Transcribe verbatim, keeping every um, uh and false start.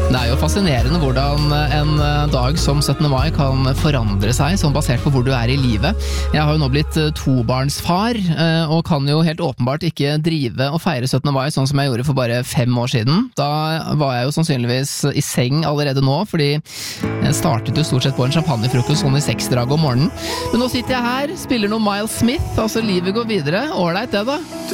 Det er jo fascinerende hvordan en dag som syttende mai kan forandre seg, sånn basert på hvor du er i livet. Jeg har jo nå blitt tobarnsfar, og kan jo helt åpenbart ikke drive og feire syttende mai sånn som jeg gjorde for bare fem år siden. Da var jeg jo sannsynligvis i seng allerede nå, fordi jeg startet jo stort sett på en champagnefrokost sånn i seksdraget om morgenen. Men nå sitter jeg her, spiller noe Miles Smith, altså livet går videre. Ålreit det da.